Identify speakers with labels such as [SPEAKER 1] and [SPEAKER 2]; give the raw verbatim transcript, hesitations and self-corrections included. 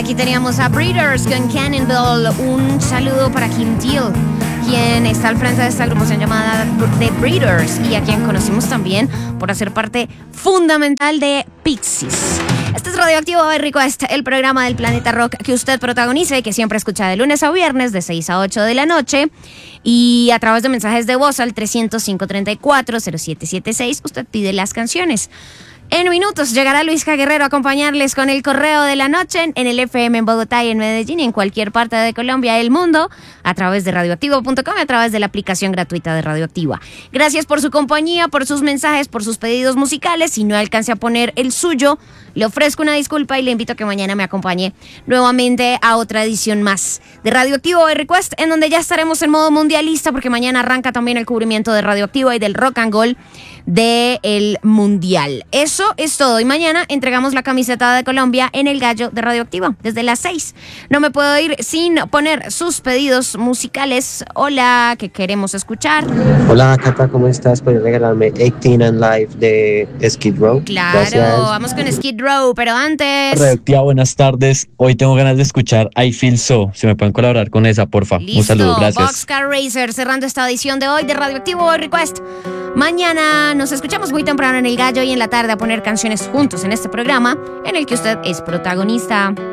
[SPEAKER 1] Aquí teníamos a Breeders con Cannonball. Un saludo para Kim Deal, quien está al frente de esta agrupación llamada The Breeders y a quien conocimos también por hacer parte fundamental de Pixies. Este es Radioactivo by Request, el programa del Planeta Rock que usted protagoniza y que siempre escucha de lunes a viernes de seis a ocho de la noche. Y a través de mensajes de voz al trescientos cinco treinta y cuatro cero siete siete seis usted pide las canciones. En minutos llegará Luis K. Guerrero a acompañarles con el correo de la noche en el F M en Bogotá y en Medellín y en cualquier parte de Colombia y el mundo a través de radioactivo punto com y a través de la aplicación gratuita de Radioactiva. Gracias por su compañía, por sus mensajes, por sus pedidos musicales. Si no alcance a poner el suyo, le ofrezco una disculpa y le invito a que mañana me acompañe nuevamente a otra edición más de Radioactivo by Request, en donde ya estaremos en modo mundialista porque mañana arranca también el cubrimiento de Radioactiva y del Rock and Roll del Mundial. Eso es todo. Y mañana entregamos la camiseta de Colombia en el Gallo de Radioactiva desde las seis. No me puedo ir sin poner sus pedidos musicales. Hola, que queremos escuchar.
[SPEAKER 2] Hola, Cata, ¿cómo estás? ¿Puedes regalarme eighteen and Live de Skid Row?
[SPEAKER 1] Claro, gracias. Vamos con Skid Row, pero antes...
[SPEAKER 3] Radioactiva, buenas tardes. Hoy tengo ganas de escuchar I Feel So. Si me pueden colaborar con esa, porfa.
[SPEAKER 1] Listo.
[SPEAKER 3] Un saludo, gracias.
[SPEAKER 1] Boxcar Racer cerrando esta edición de hoy de Radioactivo by Request. Mañana nos escuchamos muy temprano en el Gallo y en la tarde a poner canciones juntos en este programa en el que usted es protagonista.